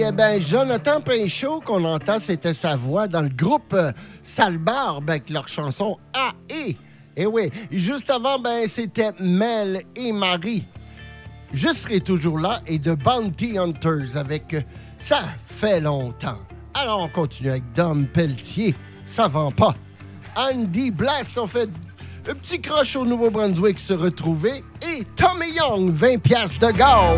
eh ben, Jonathan Pinchot, qu'on entend, c'était sa voix dans le groupe Sale Barbe avec leur chanson A et. Et oui, juste avant, ben, c'était Mel et Marie. Je serai toujours là et The Bounty Hunters avec Ça fait longtemps. Alors, on continue avec Dom Pelletier, Ça vend pas. Andy Blast, on fait un petit croche au Nouveau-Brunswick se retrouver. Et Tommy Young, 20$ de gaz.